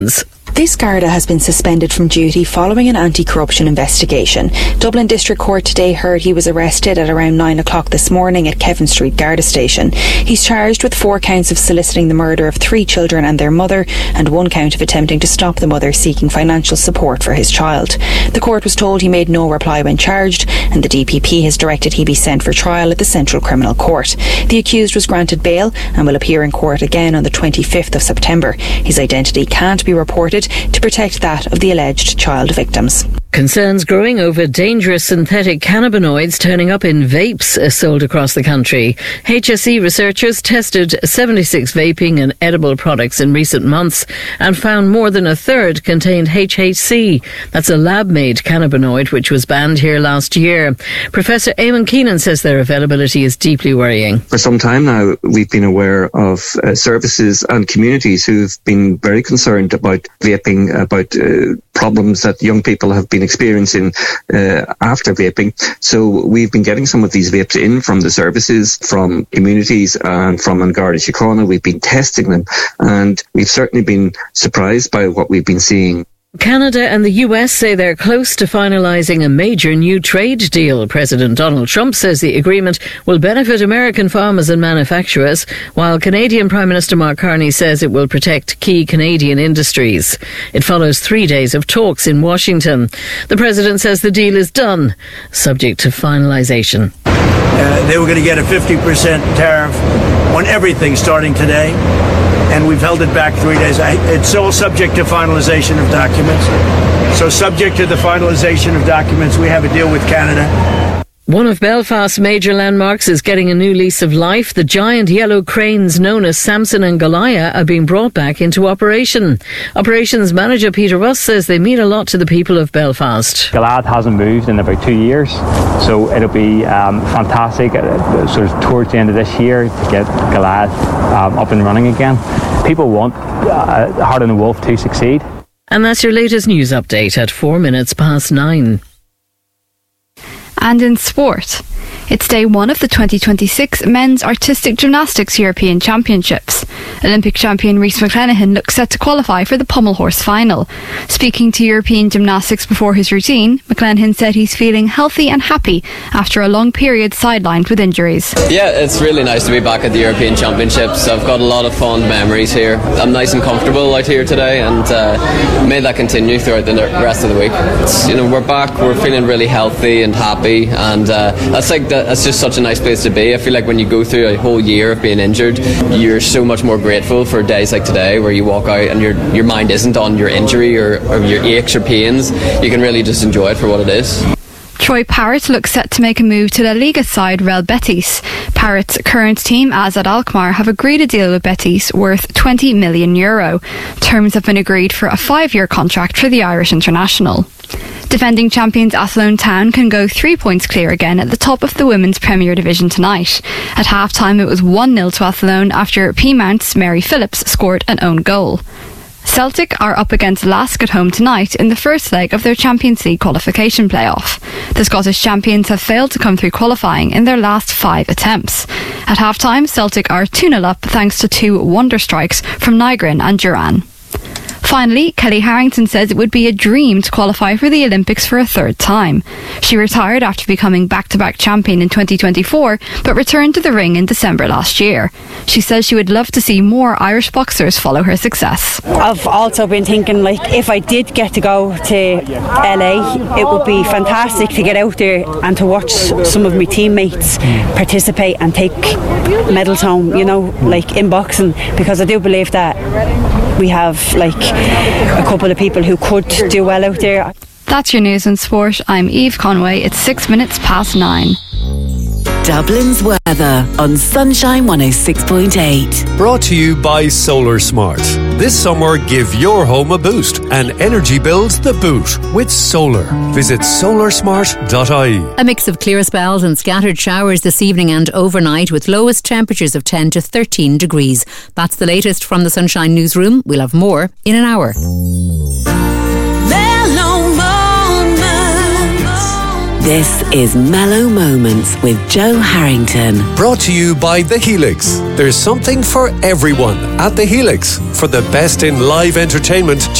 This Garda has been suspended from duty following an anti-corruption investigation. Dublin District Court today heard he was arrested at around 9 o'clock this morning at Kevin Street Garda Station. He's charged with 4 counts of soliciting the murder of 3 children and their mother, and 1 count of attempting to stop the mother seeking financial support for his child. The court was told he made no reply when charged, and the DPP has directed he be sent for trial at the Central Criminal Court. The accused was granted bail and will appear in court again on the 25th of September. His identity can't be reported to protect that of the alleged child victims. Concerns growing over dangerous synthetic cannabinoids turning up in vapes sold across the country. HSE researchers tested 76 vaping and edible products in recent months and found more than a third contained HHC. That's a lab-made cannabinoid which was banned here last year. Professor Eamon Keenan says their availability is deeply worrying. For some time now, we've been aware of services and communities who've been very concerned about vaping, about problems that young people have been experiencing after vaping. So we've been getting some of these vapes in from the services, from communities and from An Garda Síochána. We've been testing them and we've certainly been surprised by what we've been seeing. Canada and the US say they're close to finalising a major new trade deal. President Donald Trump says the agreement will benefit American farmers and manufacturers, while Canadian Prime Minister Mark Carney says it will protect key Canadian industries. It follows 3 days of talks in Washington. The President says the deal is done, subject to finalisation. They were going to get a 50% tariff on everything starting today, and we've held it back 3 days. It's all subject to finalization of documents. So subject to the finalization of documents, we have a deal with Canada. One of Belfast's major landmarks is getting a new lease of life. The giant yellow cranes known as Samson and Goliath are being brought back into operation. Operations manager Peter Russ says they mean a lot to the people of Belfast. Goliath hasn't moved in about 2 years, so it'll be fantastic sort of towards the end of this year to get Goliath up and running again. People want Heart of the Wolf to succeed. And that's your latest news update at 9:04. And in sport, it's day 1 of the 2026 Men's Artistic Gymnastics European Championships. Olympic champion Rhys McClenaghan looks set to qualify for the pommel horse final. Speaking to European Gymnastics before his routine, McClenaghan said he's feeling healthy and happy after a long period sidelined with injuries. Yeah, it's really nice to be back at the European Championships. I've got a lot of fond memories here. I'm nice and comfortable out here today, and may that continue throughout the rest of the week. We're back, we're feeling really healthy and happy, and that's just such a nice place to be. I feel like when you go through a whole year of being injured, you're so much more grateful for days like today where you walk out and your mind isn't on your injury or your aches or pains. You can really just enjoy it for what it is. Troy Parrott looks set to make a move to La Liga side Real Betis. Parrott's current team, Azad Alkmaar, have agreed a deal with Betis worth €20 million. Terms have been agreed for a 5-year contract for the Irish international. Defending champions Athlone Town can go 3 points clear again at the top of the Women's Premier Division tonight. At half-time it was 1-0 to Athlone after Peamount's Mary Phillips scored an own goal. Celtic are up against Lask at home tonight in the first leg of their Champions League qualification playoff. The Scottish champions have failed to come through qualifying in their last 5 attempts. At half-time, Celtic are 2-0 up thanks to 2 wonder strikes from Nygren and Duran. Finally, Kelly Harrington says it would be a dream to qualify for the Olympics for a 3rd time. She retired after becoming back-to-back champion in 2024, but returned to the ring in December last year. She says she would love to see more Irish boxers follow her success. I've also been thinking, if I did get to go to LA, it would be fantastic to get out there and to watch some of my teammates participate and take medals home, in boxing, because I do believe that we have a couple of people who could do well out there. That's your news and sport. I'm Eve Conway. It's 9:06. Dublin's weather on Sunshine 106.8. Brought to you by Solar Smart. This summer, give your home a boost and energy bills the boot with solar. Visit solarsmart.ie. A mix of clear spells and scattered showers this evening and overnight with lowest temperatures of 10 to 13 degrees. That's the latest from the Sunshine Newsroom. We'll have more in an hour. This is Mellow Moments with Joe Harrington. Brought to you by The Helix. There's something for everyone at The Helix. For the best in live entertainment,